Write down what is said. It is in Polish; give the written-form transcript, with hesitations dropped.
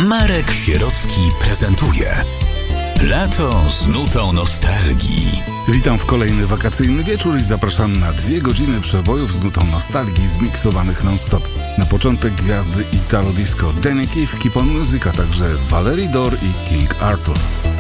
Marek Sierocki prezentuje Lato z nutą nostalgii. Witam w kolejny wakacyjny wieczór i zapraszam na 2 godziny przebojów z nutą nostalgii zmiksowanych non-stop. Na początek gwiazdy Italo Disco, Danny Keith, Keep On Music, a także Valerie Dore i King Arthur.